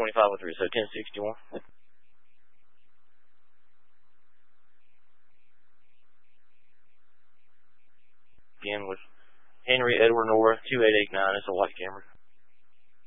2503, so 1061. Again with Henry Edward Nora, 2889 is a white camera.